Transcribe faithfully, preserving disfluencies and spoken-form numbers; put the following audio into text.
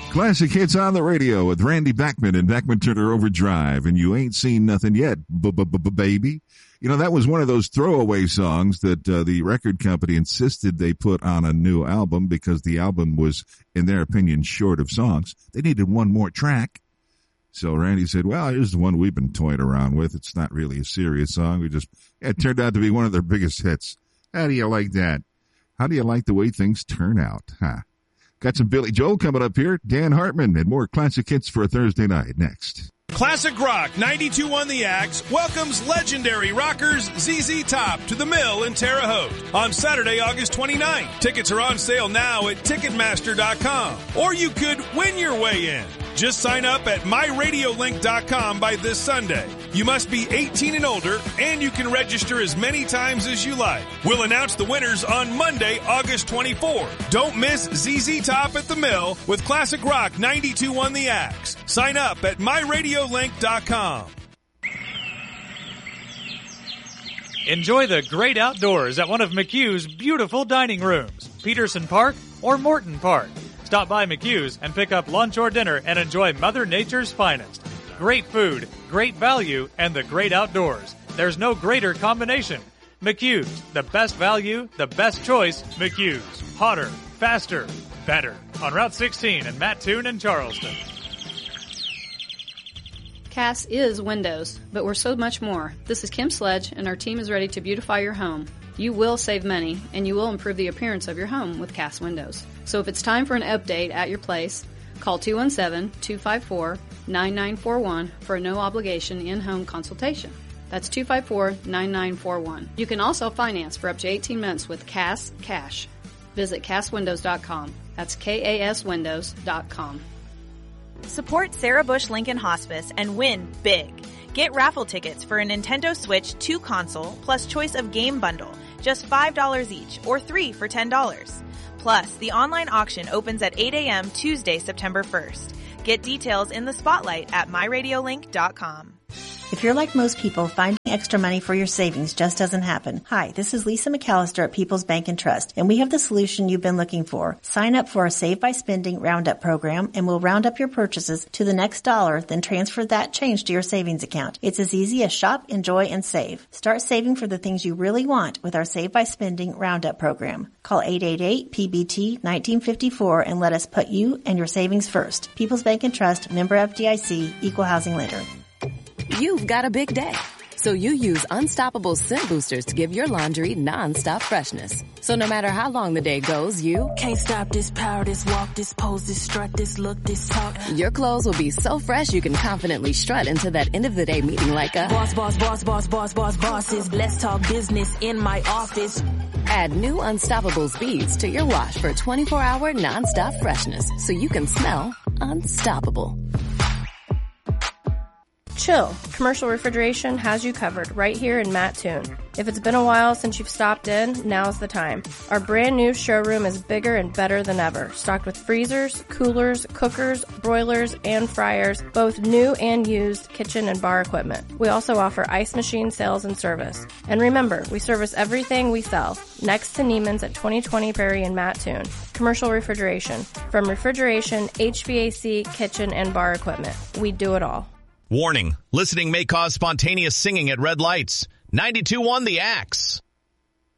Classic hits on the radio with Randy Bachman and Bachman Turner Overdrive, and you ain't seen nothing yet, b-b-b-baby. You know, that was one of those throwaway songs that uh, the record company insisted they put on a new album because the album was, in their opinion, short of songs. They needed one more track. So Randy said, well, here's the one we've been toying around with. It's not really a serious song. We just, yeah, it turned out to be one of their biggest hits. How do you like that? How do you like the way things turn out, huh? Got some Billy Joel coming up here. Dan Hartman and more classic hits for a Thursday night next. Classic Rock ninety-two point one The Axe welcomes legendary rockers Z Z Top to the Mill in Terre Haute on Saturday, August twenty-ninth. Tickets are on sale now at Ticketmaster dot com, or you could win your way in. Just sign up at my radio link dot com by this Sunday. You must be eighteen and older, and you can register as many times as you like. We'll announce the winners on Monday, August twenty-fourth. Don't miss Z Z Top at the Mill with Classic Rock ninety-two point one The Axe. Sign up at my radio link dot com. Enjoy the great outdoors at one of McHugh's beautiful dining rooms, Peterson Park or Morton Park. Stop by McHugh's and pick up lunch or dinner and enjoy Mother Nature's finest. Great food, great value, and the great outdoors. There's no greater combination. McHugh's, the best value, the best choice, McHugh's. Hotter, faster, better. On Route sixteen in Mattoon and Charleston. Cass is windows, but we're so much more. This is Kim Sledge, and our team is ready to beautify your home. You will save money, and you will improve the appearance of your home with Cass Windows. So if it's time for an update at your place, call two one seven, two five four, nine nine four one for a no-obligation in-home consultation. That's two five four, nine nine four one. You can also finance for up to eighteen months with Cass Cash. Visit Cass Windows dot com. That's K A S Windows dot com. Support Sarah Bush Lincoln Hospice and win big. Get raffle tickets for a Nintendo Switch two console plus choice of game bundle, just five dollars each, or three for ten dollars. Plus, the online auction opens at eight a.m. Tuesday, September first. Get details in the spotlight at my radio link dot com. If you're like most people, finding extra money for your savings just doesn't happen. Hi, this is Lisa McAllister at People's Bank and Trust, and we have the solution you've been looking for. Sign up for our Save by Spending Roundup program, and we'll round up your purchases to the next dollar, then transfer that change to your savings account. It's as easy as shop, enjoy, and save. Start saving for the things you really want with our Save by Spending Roundup program. Call eight eight eight P B T nineteen fifty-four and let us put you and your savings first. People's Bank and Trust, member F D I C, equal housing lender. You've got a big day, so you use Unstoppable Scent Boosters to give your laundry non-stop freshness. So no matter how long the day goes, you can't stop this power, this walk, this pose, this strut, this look, this talk. Your clothes will be so fresh you can confidently strut into that end of the day meeting like a boss, boss, boss, boss, boss, boss, bosses. Let's talk business in my office. Add new Unstoppable Speeds to your wash for twenty-four hour non-stop freshness so you can smell unstoppable. Chill. Commercial Refrigeration has you covered right here in Mattoon. If it's been a while since you've stopped in, now's the time. Our brand new showroom is bigger and better than ever, stocked with freezers, coolers, cookers, broilers, and fryers, both new and used kitchen and bar equipment. We also offer ice machine sales and service. And remember, we service everything we sell, next to Neiman's at twenty twenty Perry in Mattoon. Commercial Refrigeration. From refrigeration, H V A C, kitchen, and bar equipment. We do it all. Warning, listening may cause spontaneous singing at red lights. ninety-two point one The Axe.